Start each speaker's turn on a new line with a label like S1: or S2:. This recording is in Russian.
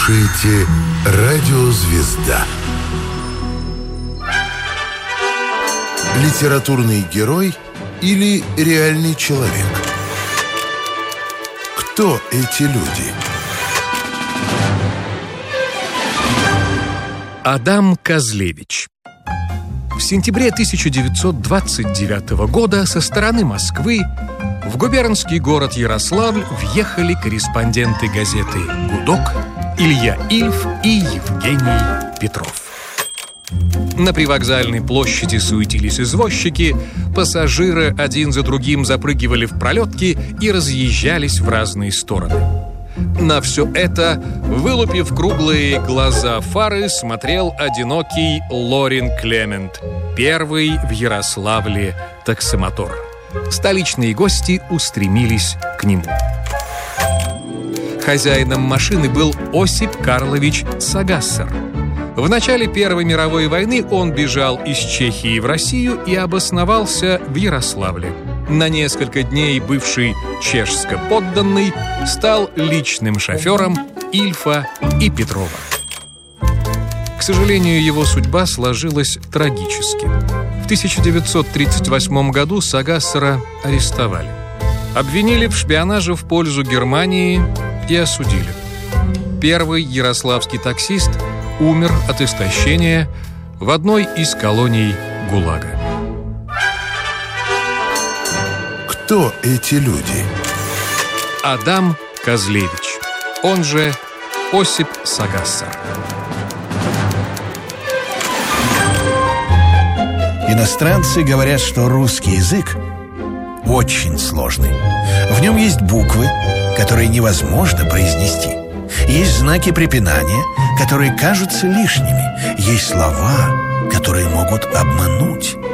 S1: Слушайте «Радиозвезда». Литературный герой или реальный человек? Кто эти люди?
S2: Адам Козлевич. В сентябре 1929 года со стороны Москвы в губернский город Ярославль въехали корреспонденты газеты «Гудок» Илья Ильф и Евгений Петров. На привокзальной площади суетились извозчики, пассажиры один за другим запрыгивали в пролетки и разъезжались в разные стороны. На все это, вылупив круглые глаза фары, смотрел одинокий Лорин Клемент, первый в Ярославле таксомотор. Столичные гости устремились к нему. Хозяином машины был Осип Карлович Сагассер. В начале Первой мировой войны он бежал из Чехии в Россию и обосновался в Ярославле. На несколько дней бывший чешско-подданный стал личным шофером Ильфа и Петрова. К сожалению, его судьба сложилась трагически. В 1938 году Сагассера арестовали. Обвинили в шпионаже в пользу Германии и осудили. Первый ярославский таксист умер от истощения в одной из колоний ГУЛАГа.
S1: Кто эти люди?
S2: Адам Козлевич, он же Осип Сагассер.
S3: Иностранцы говорят, что русский язык очень сложный. В нем есть буквы, которые невозможно произнести. Есть знаки препинания, которые кажутся лишними. Есть слова, которые могут обмануть.